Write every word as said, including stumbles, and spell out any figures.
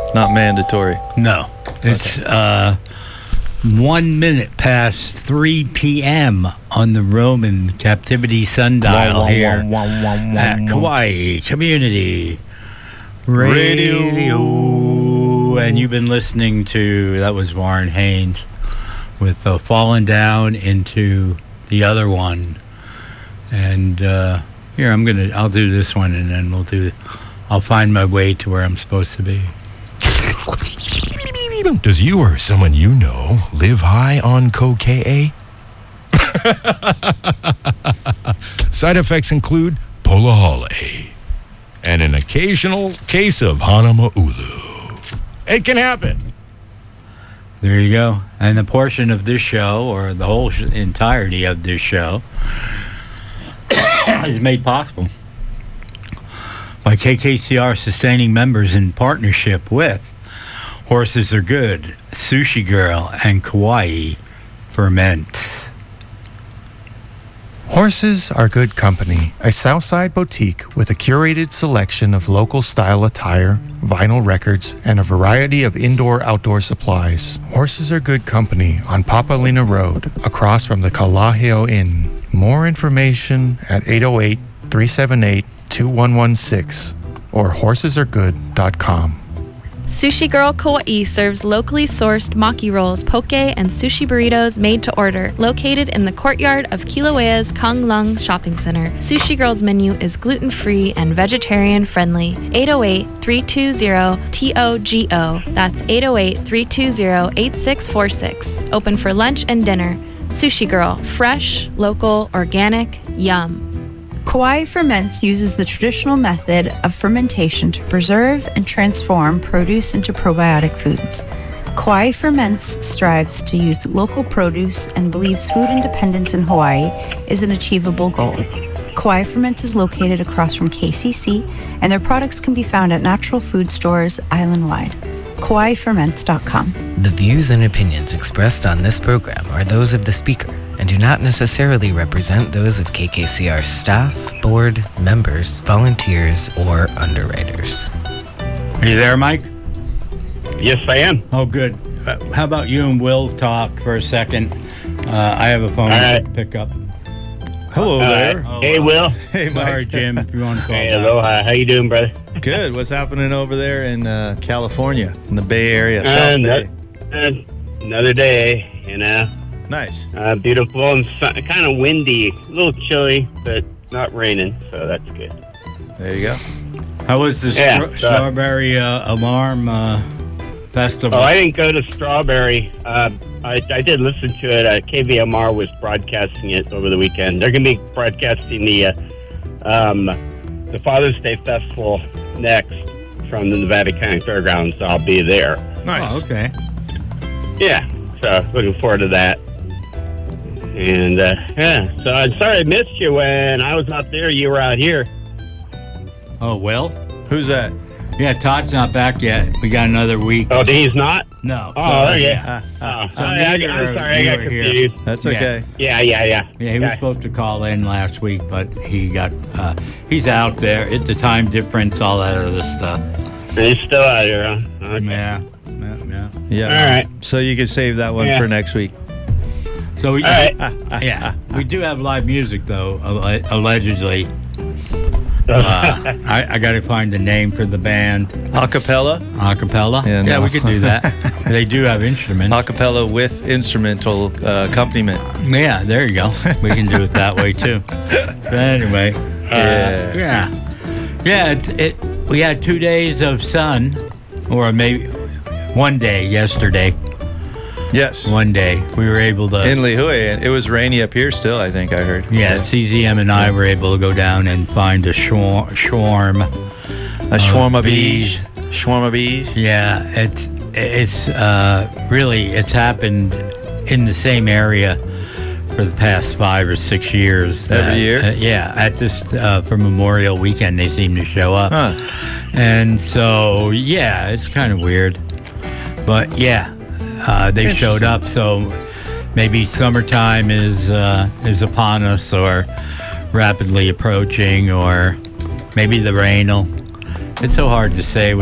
Not mandatory. No. It's okay. uh, one minute past three p.m. on the Roman Captivity Sundial here at Kauai Community Radio. Radio. And you've been listening to, that was Warren Haynes with uh, Falling Down Into the Other One. And uh, here, I'm going to, I'll do this one and then we'll do, I'll find my way to where I'm supposed to be. Does you or someone you know live high on cocaine? Side effects include Polahole and an occasional case of Hanamaulu. It can happen. There you go. And the portion of this show, or the whole sh- entirety of this show, is made possible by K K C R sustaining members in partnership with Horses Are Good, Sushi Girl, and Kauai Ferment. Horses Are Good Company, a Southside boutique with a curated selection of local style attire, vinyl records, and a variety of indoor-outdoor supplies. Horses Are Good Company on Papalina Road, across from the Kalaheo Inn. More information at eight oh eight, three seven eight, two one one six or horses are good dot com. Sushi Girl Kauai serves locally sourced maki rolls, poke, and sushi burritos made to order, located in the courtyard of Kilauea's Konglung Shopping Center. Sushi Girl's menu is gluten-free and vegetarian-friendly. eight oh eight, three two zero, T O G O. That's eight oh eight, three two zero, eight six four six. Open for lunch and dinner. Sushi Girl, fresh, local, organic, yum. Kauai Ferments uses the traditional method of fermentation to preserve and transform produce into probiotic foods. Kauai Ferments strives to use local produce and believes food independence in Hawaii is an achievable goal. Kauai Ferments is located across from K C C, and their products can be found at natural food stores island-wide. Kauai Ferments dot com. The views and opinions expressed on this program are those of the speaker and do not necessarily represent those of K K C R staff, board, members, volunteers, or underwriters. Are you there, Mike? Yes, I am. Oh, good. Uh, how about you and Will talk for a second? Uh, I have a phone right. to pick up. Hello uh, there. Oh, hey, uh, Will. Hey, Mike. Sorry, Jim, if you want to call Hey, back. aloha. How you doing, brother? Good. What's happening over there in uh, California, in the Bay Area, Uh, South no- Bay? uh, another day, you know. Nice. Uh, beautiful and su- kind of windy. A little chilly, but not raining, so that's good. There you go. How was the Yeah, stro- uh, Strawberry uh, Alarm uh, Festival? Oh, I didn't go to Strawberry. Uh, I, I did listen to it. Uh, K V M R was broadcasting it over the weekend. They're going to be broadcasting the uh, um, the Father's Day Festival next from the Nevada County Fairgrounds. So I'll be there. Nice. Oh, okay. Yeah, so looking forward to that. And uh, yeah, so I'm sorry I missed you when I was out there. You were out here. Oh, Will? Who's that? Yeah, Todd's not back yet. We got another week. Oh, he's not. No. Oh, sorry. yeah. Ah, Oh, So I, I, neither I'm of sorry, I you got were here. confused. That's Yeah. okay. Yeah, yeah, yeah. Yeah, he was supposed to call in last week, but he got, uh, he's out there. It's the time difference, all that other stuff. He's still out here, huh? Okay. Yeah, yeah, yeah. Yeah. All right. So you can save that one Yeah. for next week. So, we, All right. yeah, we do have live music, though, alle- allegedly. Uh, I, I got to find the name for the band. Acapella. Acapella? Yeah, Yeah, no. we could do that. They do have instruments. Acapella with instrumental uh, accompaniment. Yeah, there you go. We can do it that way too. But anyway, uh, Yeah. yeah, yeah. It's, it. We had two days of sun, or maybe one day yesterday. Yes. One day we were able to. In Lihue, and it was rainy up here still, I think I heard. Yeah, C Z M and I were able to go down and find a shwar- swarm. A swarm of bees. Swarm of bees. Yeah, it's it's uh, really it's happened in the same area for the past five or six years. Every that- year? uh, yeah, at this uh, for Memorial Weekend they seem to show up, Huh. and so yeah, it's kind of weird, but yeah, uh, they showed up. So maybe summertime is uh, is upon us, or rapidly approaching, or maybe the rain will. It's so hard to say.